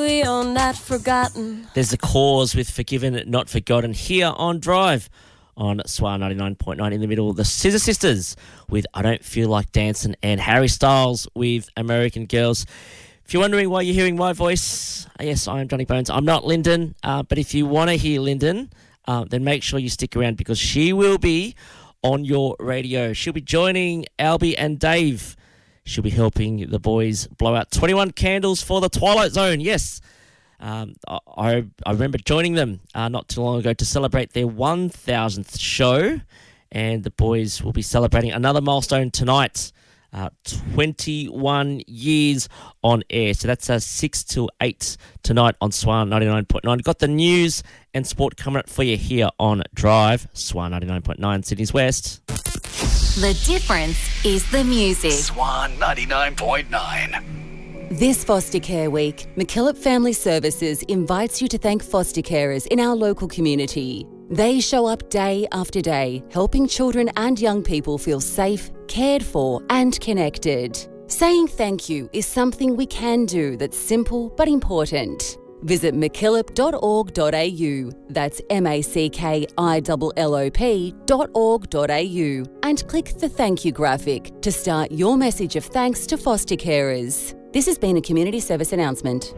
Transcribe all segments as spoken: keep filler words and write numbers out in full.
you're not forgotten. There's the Cause with Forgiven, Not Forgotten here on Drive on S W A ninety-nine point nine. In the middle, the Scissor Sisters with I Don't Feel Like Dancing, and Harry Styles with American Girls. If you're wondering why you're hearing my voice, yes, I am Johnny Bones. I'm not Lyndon, uh, but if you want to hear Lyndon, uh, then make sure you stick around because she will be on your radio. She'll be joining Albie and Dave. She'll be helping the boys blow out twenty-one candles for the Twilight Zone. Yes, um, I, I remember joining them uh, not too long ago to celebrate their one thousandth show, and the boys will be celebrating another milestone tonight. Uh, twenty-one years on air. So that's uh, six till eight tonight on S W A ninety-nine point nine. Got the news and sport coming up for you here on Drive, S W A ninety-nine point nine, Sydney's West. The difference is the music. S W A ninety-nine point nine. This Foster Care Week, MacKillop Family Services invites you to thank foster carers in our local community. They show up day after day, helping children and young people feel safe, cared for and connected. Saying thank you is something we can do that's simple but important. Visit mackillop dot org dot a u, that's M A C K I L L O P dot org dot a u, and click the thank you graphic to start your message of thanks to foster carers. This has been a community service announcement.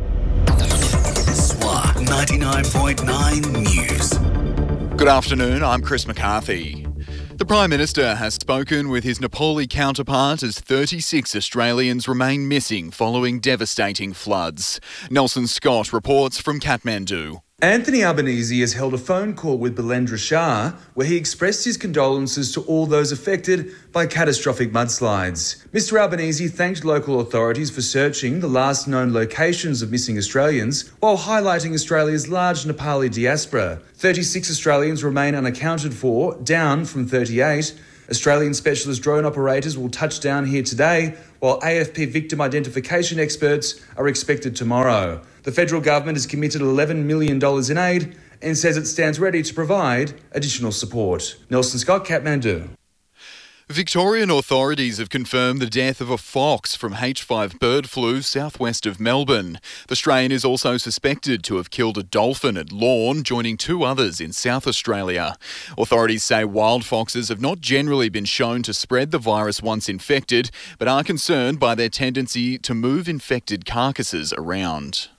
S W A ninety-nine point nine News. Good afternoon, I'm Chris McCarthy. The Prime Minister has spoken with his Nepali counterpart as thirty-six Australians remain missing following devastating floods. Nelson Scott reports from Kathmandu. Anthony Albanese has held a phone call with Bilendra Shah where he expressed his condolences to all those affected by catastrophic mudslides. Mister Albanese thanked local authorities for searching the last known locations of missing Australians while highlighting Australia's large Nepali diaspora. thirty-six Australians remain unaccounted for, down from thirty-eight. Australian specialist drone operators will touch down here today, while A F P victim identification experts are expected tomorrow. The federal government has committed eleven million dollars in aid and says it stands ready to provide additional support. Nelson Scott, Kathmandu. Victorian authorities have confirmed the death of a fox from H five bird flu southwest of Melbourne. The strain is also suspected to have killed a dolphin at Lorne, joining two others in South Australia. Authorities say wild foxes have not generally been shown to spread the virus once infected, but are concerned by their tendency to move infected carcasses around.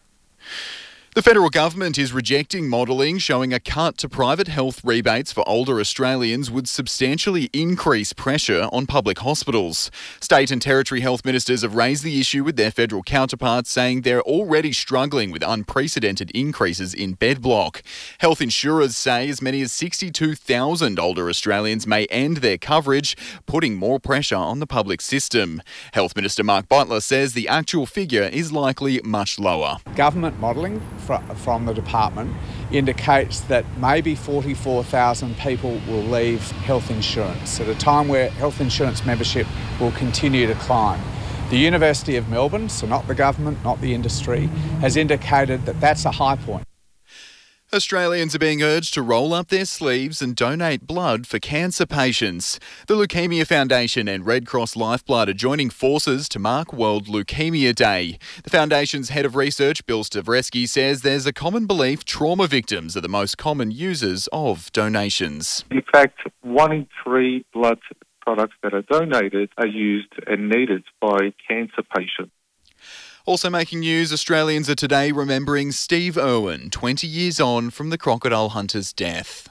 The federal government is rejecting modelling showing a cut to private health rebates for older Australians would substantially increase pressure on public hospitals. State and territory health ministers have raised the issue with their federal counterparts, saying they're already struggling with unprecedented increases in bed block. Health insurers say as many as sixty-two thousand older Australians may end their coverage, putting more pressure on the public system. Health Minister Mark Butler says the actual figure is likely much lower. Government modelling from the department indicates that maybe forty-four thousand people will leave health insurance at a time where health insurance membership will continue to climb. The University of Melbourne, so not the government, not the industry, has indicated that that's a high point. Australians are being urged to roll up their sleeves and donate blood for cancer patients. The Leukaemia Foundation and Red Cross Lifeblood are joining forces to mark World Leukaemia Day. The foundation's head of research, Bill Stavreski, says there's a common belief trauma victims are the most common users of donations. In fact, one in three blood products that are donated are used and needed by cancer patients. Also making news, Australians are today remembering Steve Irwin, twenty years on from the crocodile hunter's death.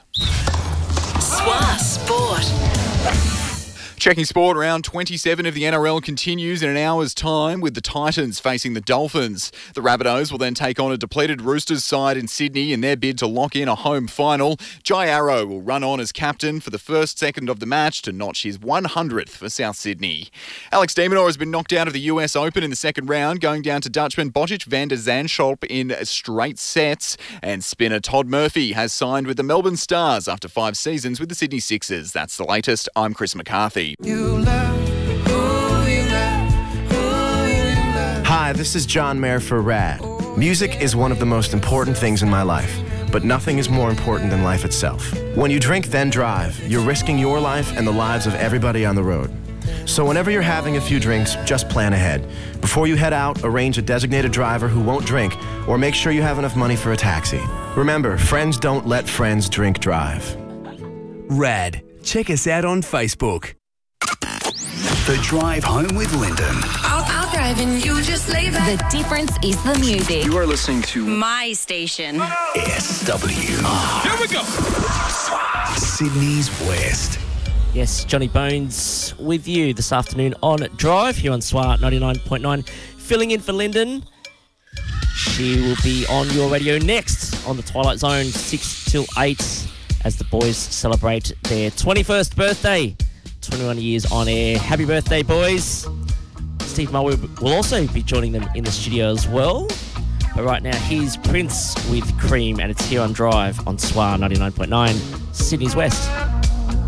S W A Sport. Checking sport, round twenty-seven of the N R L continues in an hour's time with the Titans facing the Dolphins. The Rabbitohs will then take on a depleted Roosters side in Sydney in their bid to lock in a home final. Jai Arrow will run on as captain for the first second of the match to notch his one hundredth for South Sydney. Alex de Minaur has been knocked out of the U S Open in the second round, going down to Dutchman Botic van der Zandschulp in straight sets. And spinner Todd Murphy has signed with the Melbourne Stars after five seasons with the Sydney Sixers. That's the latest. I'm Chris McCarthy. You love who you love, who you love. Hi, this is John Mayer for Rad. Music is one of the most important things in my life, but nothing is more important than life itself. When you drink then drive, you're risking your life and the lives of everybody on the road. So whenever you're having a few drinks, just plan ahead. Before you head out, arrange a designated driver who won't drink, or make sure you have enough money for a taxi. Remember, friends don't let friends drink drive. Rad. Check us out on Facebook. The Drive Home with Lyndon. I'll, I'll drive and you just lay back. The difference is the music. You are listening to My station. S W R. Here we go. Sydney's West. Yes, Johnny Bones with you this afternoon on Drive here on S W R ninety-nine point nine. Filling in for Lyndon. She will be on your radio next on the Twilight Zone, six till eight, as the boys celebrate their twenty-first birthday. twenty-one years on air. Happy birthday, boys. Steve Mulwell will also be joining them in the studio as well. But right now, here's Prince with Cream, and it's here on Drive on S W R ninety-nine point nine, Sydney's West.